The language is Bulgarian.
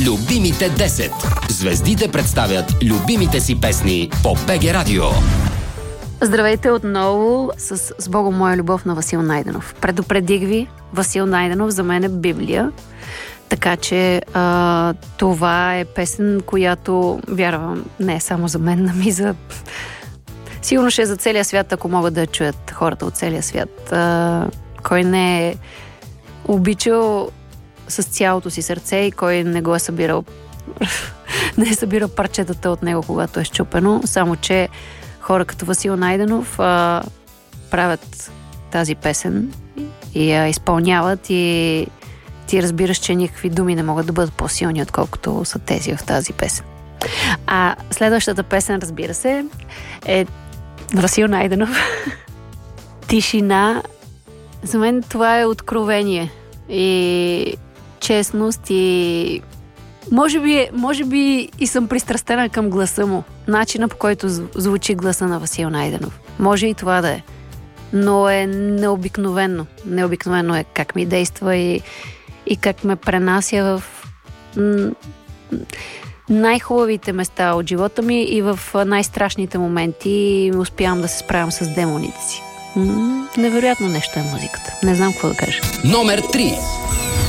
Любимите 10. Звездите представят любимите си песни по БГ Радио. Здравейте отново с Богом моя любов на Васил Найденов. Предупредих ви, Васил Найденов за мен е Библия. Така че това е песен, която, вярвам, не е само за мен, ами за... Сигурно ще е за целия свят, ако могат да я чуят хората от целия свят. Кой не е обичал с цялото си сърце и кой не го е събирал не е събирал парчетата от него, когато е счупено. Само че хора като Васил Найденов правят тази песен и я изпълняват и ти разбираш, че никакви думи не могат да бъдат по-силни, отколкото са тези в тази песен. А следващата песен, разбира се, е Васил Найденов. Тишина. За мен това е откровение и честност и може би и съм пристрастена към гласа му. Начина, по който звучи гласа на Васил Найденов. Може и това да е. Но е необикновено. Необикновено е как ми действа и как ме пренася в най-хубавите места от живота ми и в най-страшните моменти и успявам да се справям с демоните си. Невероятно нещо е музиката. Не знам какво да кажа. Номер 3.